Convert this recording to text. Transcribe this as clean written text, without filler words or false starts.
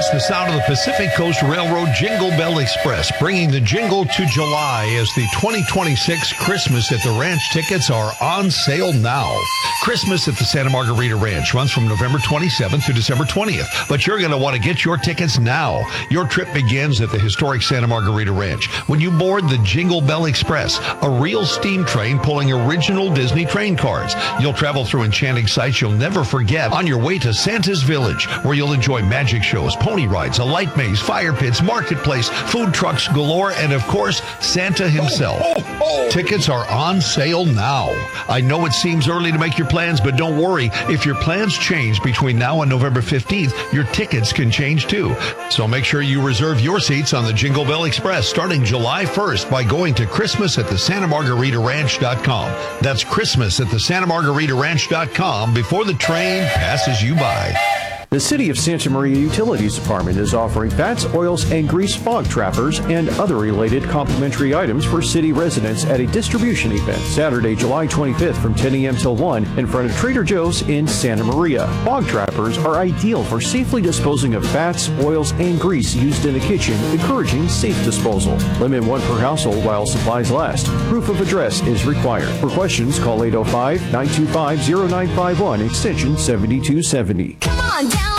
That's the sound of the Pacific Coast Railroad Jingle Bell Express, bringing the jingle to July as the 2026 Christmas at the Ranch tickets are on sale now. Christmas at the Santa Margarita Ranch runs from November 27th to December 20th, but you're going to want to get your tickets now. Your trip begins at the historic Santa Margarita Ranch when you board the Jingle Bell Express, a real steam train pulling original Disney train cars. You'll travel through enchanting sights you'll never forget on your way to Santa's Village, where you'll enjoy magic shows, pony rides, a light maze, fire pits, marketplace, food trucks galore, and of course, Santa himself. Tickets are on sale now. I know it seems early to make your plans, but don't worry. If your plans change between now and November 15th, your tickets can change too. So make sure you reserve your seats on the Jingle Bell Express starting July 1st by going to ChristmasAtTheSantaMargaritaRanch.com. That's ChristmasAtTheSantaMargaritaRanch.com before the train passes you by. The City of Santa Maria Utilities Department is offering fats, oils, and grease fog trappers and other related complimentary items for city residents at a distribution event Saturday, July 25th from 10 a.m. till 1 in front of Trader Joe's in Santa Maria. Fog trappers are ideal for safely disposing of fats, oils, and grease used in the kitchen, encouraging safe disposal. Limit one per household while supplies last. Proof of address is required. For questions, call 805-925-0951, extension 7270. Come on down